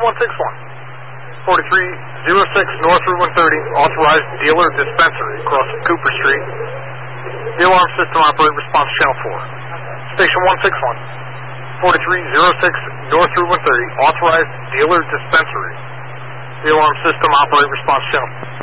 161. 4306 North Route 130, authorized dealer dispensary across Cooper Street. The alarm system operator response channel 4. Station 161. 4306 North Route 130, authorized dealer dispensary. The alarm system operator response channel